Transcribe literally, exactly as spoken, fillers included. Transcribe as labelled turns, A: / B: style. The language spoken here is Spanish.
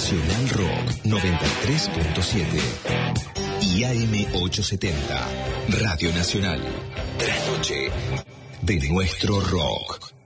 A: Nacional Rock noventa y tres punto siete y A M ochocientos setenta, Radio Nacional. Trasnoche de nuestro rock.